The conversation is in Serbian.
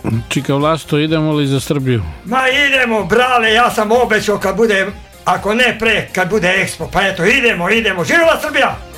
Čika Vlasto, idemo li za Srbiju? Ma idemo, brale, ja sam obećao kad bude, ako ne pre, kad bude Expo, pa eto, idemo, živjela Srbija!